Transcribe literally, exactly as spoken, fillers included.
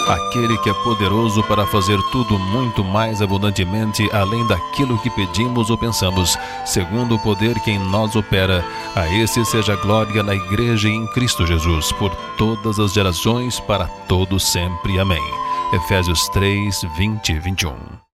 aquele que é poderoso para fazer tudo muito mais abundantemente além daquilo que pedimos ou pensamos, segundo o poder que em nós opera. A esse seja a glória na Igreja e em Cristo Jesus, por todas as gerações, para todos sempre. Amém. Efésios três, vinte e vinte e um.